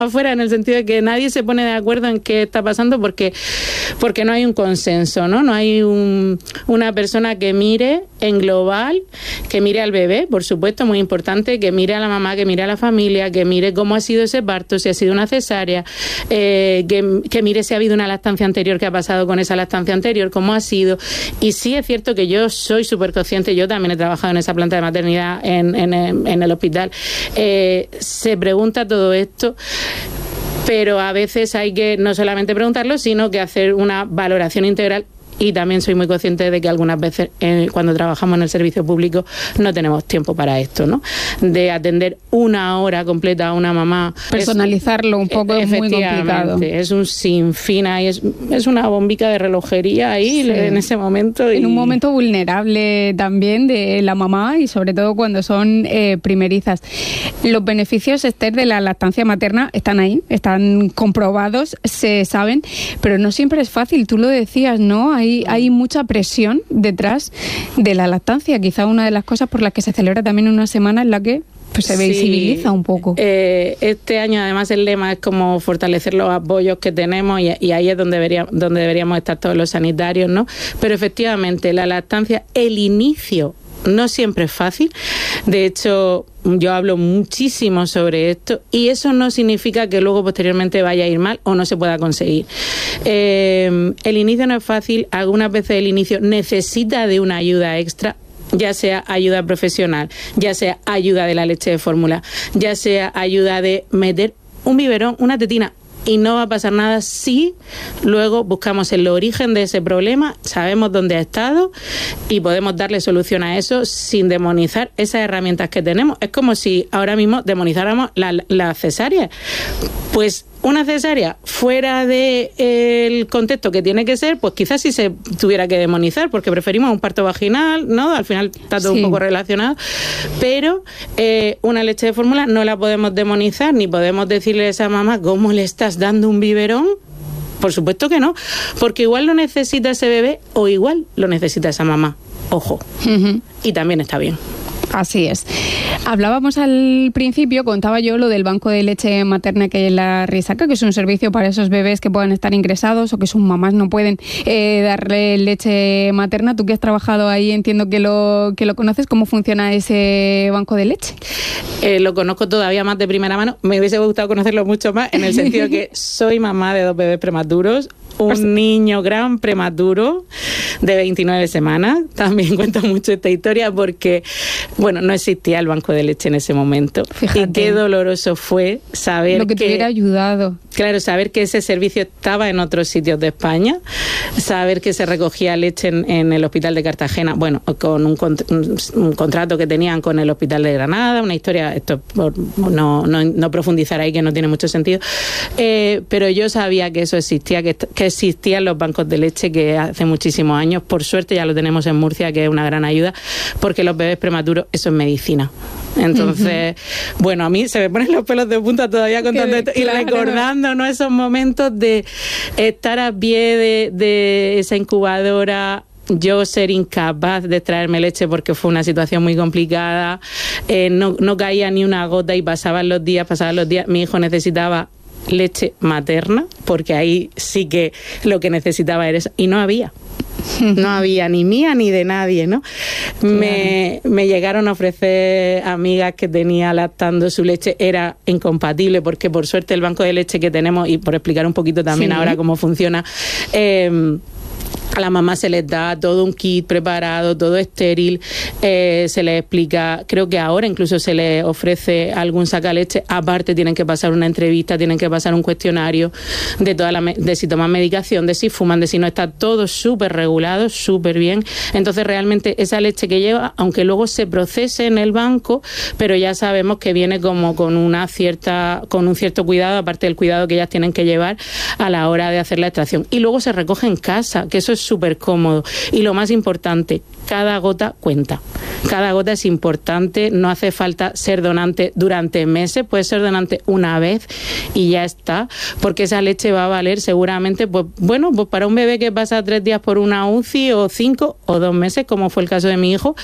afuera, en el sentido de que nadie se pone de acuerdo en qué está pasando porque no hay un consenso, ¿no? No hay una persona que mire en global, que mire al bebé, por supuesto, muy importante, que mire a la mamá, que mire a la familia, que mire cómo ha sido ese parto, si ha sido una cesárea, que mire si ha habido una lactancia anterior, qué ha pasado con esa lactancia anterior, cómo ha sido. Y sí es cierto que yo soy súper consciente, yo también he trabajado en esa planta de maternidad en el hospital, se pregunta todo esto, pero a veces hay que no solamente preguntarlo, sino que hacer una valoración integral. Y también soy muy consciente de que algunas veces cuando trabajamos en el servicio público no tenemos tiempo para esto, ¿no? De atender una hora completa a una mamá. Personalizarlo un poco es muy complicado. Es un sinfín ahí, es una bombica de relojería ahí, sí, en ese momento. En un momento vulnerable también de la mamá y sobre todo cuando son primerizas. Los beneficios, Esther, de la lactancia materna están ahí, están comprobados, se saben, pero no siempre es fácil. Tú lo decías, ¿no? Hay mucha presión detrás de la lactancia. Quizá una de las cosas por las que se celebra también una semana en la que pues se visibiliza un poco. Este año además el lema es como fortalecer los apoyos que tenemos y ahí es donde deberíamos estar todos los sanitarios, ¿no? Pero efectivamente la lactancia, el inicio no siempre es fácil. De hecho, yo hablo muchísimo sobre esto y eso no significa que luego posteriormente vaya a ir mal o no se pueda conseguir. El inicio no es fácil. Algunas veces el inicio necesita de una ayuda extra, ya sea ayuda profesional, ya sea ayuda de la leche de fórmula, ya sea ayuda de meter un biberón, una tetina. Y no va a pasar nada si luego buscamos el origen de ese problema, sabemos dónde ha estado y podemos darle solución a eso sin demonizar esas herramientas que tenemos. Es como si ahora mismo demonizáramos la cesárea. Pues una cesárea fuera del contexto que tiene que ser, pues quizás sí se tuviera que demonizar, porque preferimos un parto vaginal, ¿no? Al final está todo un poco relacionado, pero una leche de fórmula no la podemos demonizar, ni podemos decirle a esa mamá, ¿cómo le estás dando un biberón? Por supuesto que no, porque igual lo necesita ese bebé o igual lo necesita esa mamá. Ojo. Uh-huh. Y también está bien. Así es. Hablábamos al principio, contaba yo lo del banco de leche materna que hay en la Risaca, que es un servicio para esos bebés que puedan estar ingresados o que sus mamás no pueden darle leche materna. Tú que has trabajado ahí, entiendo que lo conoces. ¿Cómo funciona ese banco de leche? Lo conozco todavía más de primera mano. Me hubiese gustado conocerlo mucho más, en el sentido que soy mamá de 2 bebés prematuros. Un niño gran prematuro de 29 semanas. También cuento mucho esta historia porque, bueno, no existía el banco de leche en ese momento. Fíjate. Y qué doloroso fue saber lo que te hubiera ayudado. Claro, saber que ese servicio estaba en otros sitios de España, saber que se recogía leche en el hospital de Cartagena, bueno, con un contrato que tenían con el hospital de Granada, una historia, esto por no profundizar ahí, que no tiene mucho sentido, pero yo sabía que eso existía, que existían los bancos de leche, que hace muchísimos años, por suerte ya lo tenemos en Murcia, que es una gran ayuda, porque los bebés prematuros, eso es medicina. Entonces, bueno, a mí se me ponen los pelos de punta todavía contando esto y recordando, ¿no?, esos momentos de estar a pie de esa incubadora, yo ser incapaz de extraerme leche porque fue una situación muy complicada, no caía ni una gota y pasaban los días, mi hijo necesitaba leche materna, porque ahí sí que lo que necesitaba era eso, y no había ni mía ni de nadie, ¿no? Claro. Me llegaron a ofrecer amigas que tenía lactando su leche, era incompatible porque por suerte el banco de leche que tenemos, y por explicar un poquito también ahora cómo funciona, a la mamá se les da todo un kit preparado, todo estéril, se les explica, creo que ahora incluso se les ofrece algún sacaleche, aparte tienen que pasar una entrevista, tienen que pasar un cuestionario de si toman medicación, de si fuman, de si no, está todo súper regulado, súper bien. Entonces realmente esa leche que lleva, aunque luego se procese en el banco, pero ya sabemos que viene como con un cierto cuidado, aparte del cuidado que ellas tienen que llevar a la hora de hacer la extracción. Y luego se recoge en casa, que eso es súper cómodo. Y lo más importante, cada gota cuenta. Cada gota es importante, no hace falta ser donante durante meses, puedes ser donante una vez y ya está, porque esa leche va a valer seguramente, pues para un bebé que pasa 3 días por una UCI o 5 o 2 meses, como fue el caso de mi hijo,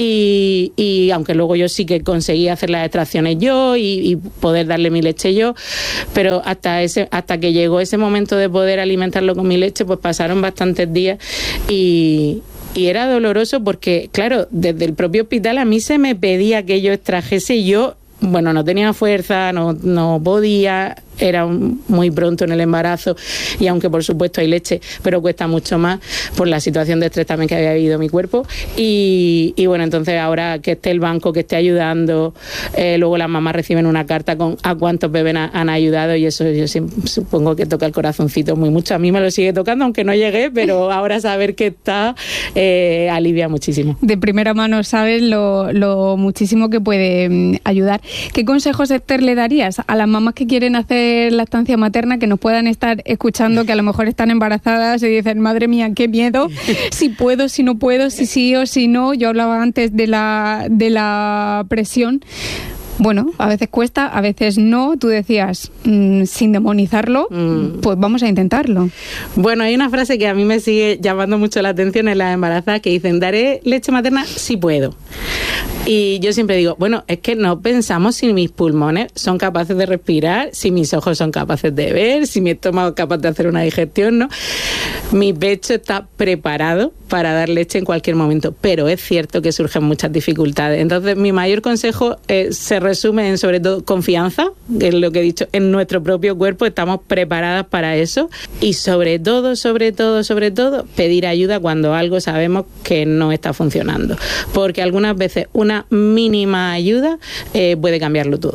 y aunque luego yo sí que conseguí hacer las extracciones yo y poder darle mi leche yo, pero hasta que llegó ese momento de poder alimentarlo con mi leche, pues pasaron bastantes días y era doloroso porque, claro, desde el propio hospital a mí se me pedía que yo extrajese y yo, no tenía fuerza, no podía, era muy pronto en el embarazo y aunque por supuesto hay leche, pero cuesta mucho más por la situación de estrés también que había vivido mi cuerpo y entonces ahora que esté el banco, que esté ayudando, luego las mamás reciben una carta con a cuántos bebés han ayudado y eso yo supongo que toca el corazoncito muy mucho. A mí me lo sigue tocando aunque no llegué, pero ahora saber que está alivia muchísimo. De primera mano sabes lo muchísimo que puede ayudar. ¿Qué consejos, Esther, le darías a las mamás que quieren hacer lactancia materna, que nos puedan estar escuchando, que a lo mejor están embarazadas y dicen, madre mía, qué miedo, si puedo, si no puedo, si sí o si no? Yo hablaba antes de la presión. Bueno, a veces cuesta, a veces no. Tú decías, sin demonizarlo, pues vamos a intentarlo. Bueno, hay una frase que a mí me sigue llamando mucho la atención en las embarazadas que dicen, daré leche materna si puedo. Y yo siempre digo, es que no pensamos si mis pulmones son capaces de respirar, si mis ojos son capaces de ver, si mi estómago es capaz de hacer una digestión, ¿no? Mi pecho está preparado para dar leche en cualquier momento, pero es cierto que surgen muchas dificultades. Entonces, mi mayor consejo se resume en, sobre todo, confianza, que es lo que he dicho, en nuestro propio cuerpo, estamos preparadas para eso, y sobre todo, pedir ayuda cuando algo sabemos que no está funcionando, porque algunas veces una mínima ayuda puede cambiarlo todo.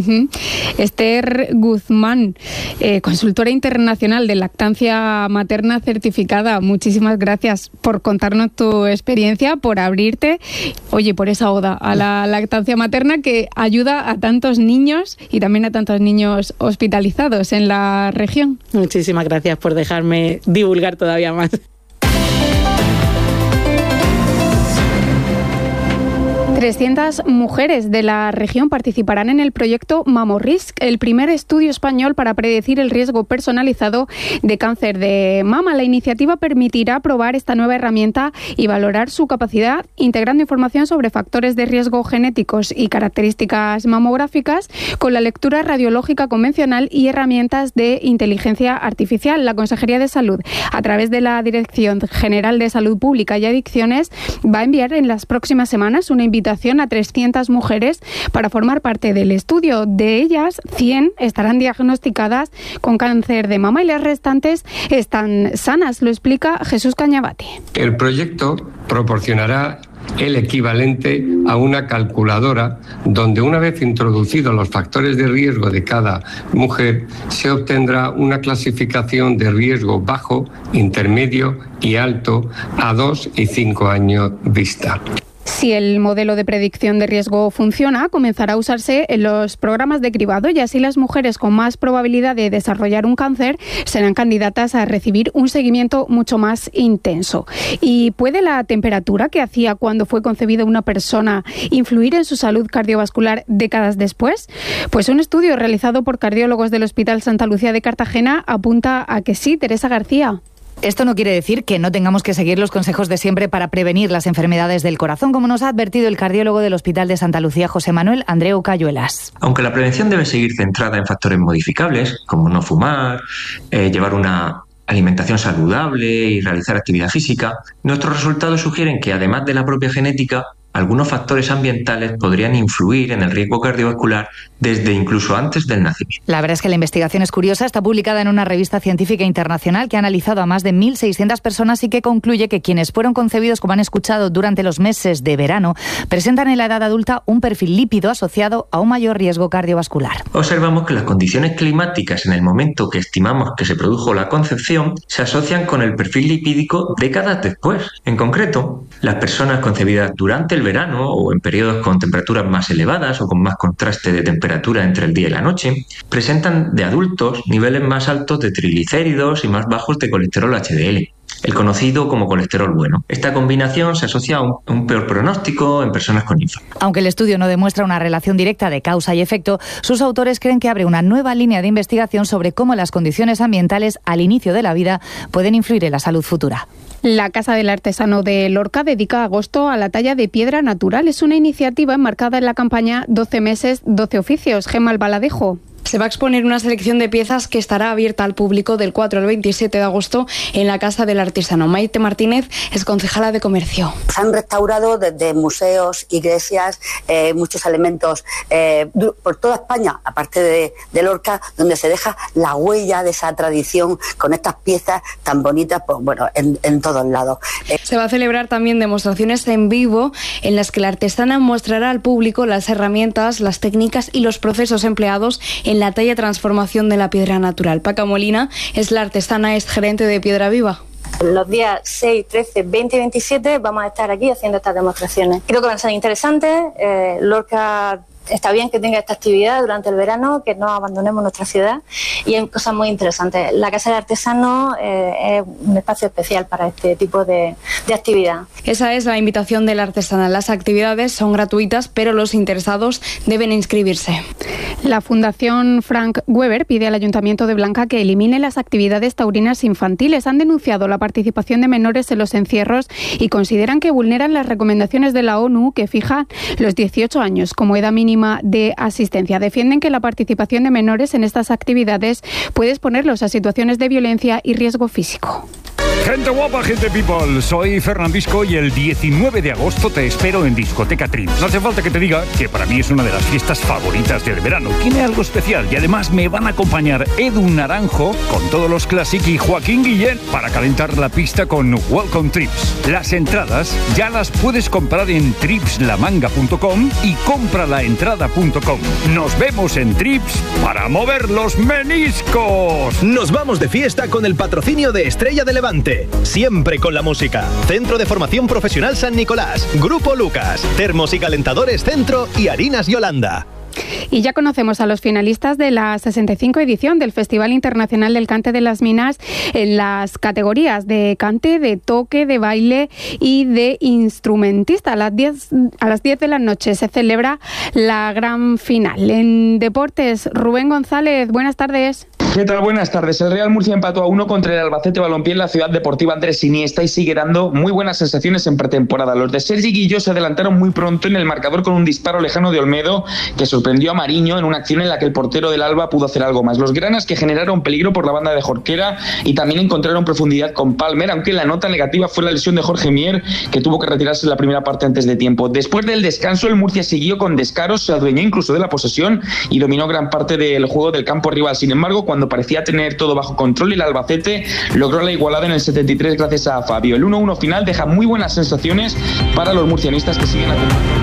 Esther Guzmán, consultora internacional de lactancia materna certificada, muchísimas gracias por contarnos tu experiencia, por abrirte, por esa oda a la lactancia materna que ayuda a tantos niños y también a tantos niños hospitalizados en la región. Muchísimas gracias por dejarme divulgar todavía más. 300 mujeres de la región participarán en el proyecto MammoRisk, el primer estudio español para predecir el riesgo personalizado de cáncer de mama. La iniciativa permitirá probar esta nueva herramienta y valorar su capacidad, integrando información sobre factores de riesgo genéticos y características mamográficas con la lectura radiológica convencional y herramientas de inteligencia artificial. La Consejería de Salud, a través de la Dirección General de Salud Pública y Adicciones, va a enviar en las próximas semanas una invitación a 300 mujeres para formar parte del estudio. De ellas, 100 estarán diagnosticadas con cáncer de mama y las restantes están sanas. Lo explica Jesús Cañabate. El proyecto proporcionará el equivalente a una calculadora donde, una vez introducidos los factores de riesgo de cada mujer, se obtendrá una clasificación de riesgo bajo, intermedio y alto a 2 y 5 años vista. Si el modelo de predicción de riesgo funciona, comenzará a usarse en los programas de cribado y así las mujeres con más probabilidad de desarrollar un cáncer serán candidatas a recibir un seguimiento mucho más intenso. ¿Y puede la temperatura que hacía cuando fue concebida una persona influir en su salud cardiovascular décadas después? Pues un estudio realizado por cardiólogos del Hospital Santa Lucía de Cartagena apunta a que sí. Teresa García. Esto no quiere decir que no tengamos que seguir los consejos de siempre para prevenir las enfermedades del corazón, como nos ha advertido el cardiólogo del Hospital de Santa Lucía, José Manuel Andreu Cayuelas. Aunque la prevención debe seguir centrada en factores modificables, como no fumar, llevar una alimentación saludable y realizar actividad física, nuestros resultados sugieren que, además de la propia genética, algunos factores ambientales podrían influir en el riesgo cardiovascular desde incluso antes del nacimiento. La verdad es que la investigación es curiosa. Está publicada en una revista científica internacional que ha analizado a más de 1.600 personas y que concluye que quienes fueron concebidos, como han escuchado, durante los meses de verano, presentan en la edad adulta un perfil lípido asociado a un mayor riesgo cardiovascular. Observamos que las condiciones climáticas en el momento que estimamos que se produjo la concepción se asocian con el perfil lipídico décadas después. En concreto, las personas concebidas durante el verano o en periodos con temperaturas más elevadas o con más contraste de temperatura entre el día y la noche, presentan de adultos niveles más altos de triglicéridos y más bajos de colesterol HDL. el conocido como colesterol bueno. Esta combinación se asocia a un peor pronóstico en personas con infarto. Aunque el estudio no demuestra una relación directa de causa y efecto, sus autores creen que abre una nueva línea de investigación sobre cómo las condiciones ambientales al inicio de la vida pueden influir en la salud futura. La Casa del Artesano de Lorca dedica agosto a la talla de piedra natural. Es una iniciativa enmarcada en la campaña 12 meses, 12 oficios. Gemma Albaladejo. Se va a exponer una selección de piezas que estará abierta al público del 4 al 27 de agosto en la Casa del Artesano. Maite Martínez es concejala de Comercio. Se han restaurado desde museos, iglesias, muchos elementos por toda España, aparte de Lorca, donde se deja la huella de esa tradición con estas piezas tan bonitas, pues bueno, en todos lados. Se va a celebrar también demostraciones en vivo en las que la artesana mostrará al público las herramientas, las técnicas y los procesos empleados en la talla transformación de la piedra natural. Paca Molina es la artesana, es gerente de Piedra Viva. Los días 6, 13, 20 y 27 vamos a estar aquí haciendo estas demostraciones. Creo que van a ser interesantes. Lorca está bien que tenga esta actividad durante el verano, que no abandonemos nuestra ciudad, y hay cosas muy interesantes. La Casa del Artesano es un espacio especial para este tipo de actividad. Esa es la invitación de la artesana. Las actividades son gratuitas, pero los interesados deben inscribirse. La Fundación Frank Weber pide al Ayuntamiento de Blanca que elimine las actividades taurinas infantiles. Han denunciado la participación de menores en los encierros y consideran que vulneran las recomendaciones de la ONU, que fija los 18 años como edad mínima de asistencia. Defienden que la participación de menores en estas actividades puede exponerlos a situaciones de violencia y riesgo físico. Gente guapa, gente people, soy Fernandisco y el 19 de agosto te espero en Discoteca Trips. No hace falta que te diga que para mí es una de las fiestas favoritas del verano. Tiene algo especial y además me van a acompañar Edu Naranjo con todos los Classic y Joaquín Guillén para calentar la pista con Welcome Trips. Las entradas ya las puedes comprar en tripslamanga.com y compralaentrada.com. Nos vemos en Trips para mover los meniscos. Nos vamos de fiesta con el patrocinio de Estrella de Levante. Siempre con la música. Centro de Formación Profesional San Nicolás, Grupo Lucas, Termos y Calentadores Centro y Harinas Yolanda. Y ya conocemos a los finalistas de la 65 edición del Festival Internacional del Cante de las Minas en las categorías de cante, de toque, de baile y de instrumentista. A las 10 de la noche se celebra la gran final. En deportes, Rubén González, buenas tardes. ¿Qué tal? Buenas tardes. El Real Murcia empató a 1 contra el Albacete Balompié en la Ciudad Deportiva Andrés Iniesta y sigue dando muy buenas sensaciones en pretemporada. Los de Sergi Guilló se adelantaron muy pronto en el marcador con un disparo lejano de Olmedo que sorprendió a Mariño en una acción en la que el portero del Alba pudo hacer algo más. Los granas que generaron peligro por la banda de Jorquera y también encontraron profundidad con Palmer, aunque la nota negativa fue la lesión de Jorge Mier, que tuvo que retirarse en la primera parte antes de tiempo. Después del descanso, el Murcia siguió con descaros, se adueñó incluso de la posesión y dominó gran parte del juego del campo rival. Sin embargo, cuando parecía tener todo bajo control, el Albacete logró la igualada en el 73 gracias a Fabio. El 1-1 final deja muy buenas sensaciones para los murcianistas que siguen acumulando.